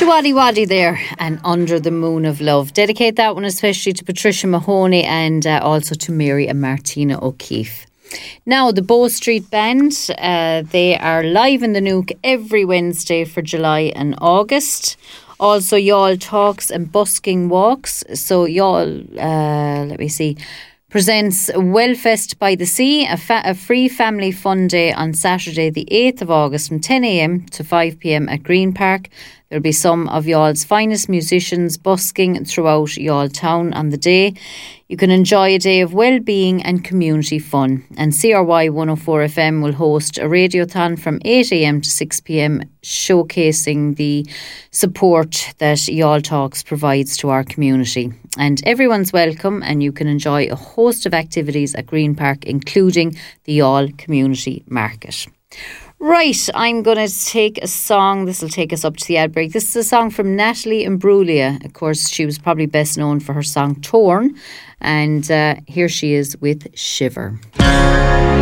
Waddy Waddy there and Under the Moon of Love. Dedicate that one especially to Patricia Mahoney and also to Mary and Martina O'Keefe. Now, the Bow Street Band, they are live in the Nook every Wednesday for July and August. Also, Youghal Talks and Busking Walks. So, Youghal, presents Wellfest by the Sea, a free family fun day on Saturday the 8th of August from 10 a.m. to 5 p.m. at Green Park. There'll be some of Youghал's finest musicians busking throughout Youghal town on the day. You can enjoy a day of well-being and community fun. And CRY 104 FM will host a radiothon from 8 a.m. to 6 p.m. showcasing the support that Youghal Talks provides to our community. And everyone's welcome, and you can enjoy a host of activities at Green Park, including the Youghal Community Market. Right, I'm going to take a song. This will take us up to the ad break. This is a song from Natalie Imbruglia. Of course, she was probably best known for her song Torn. And here she is with Shiver.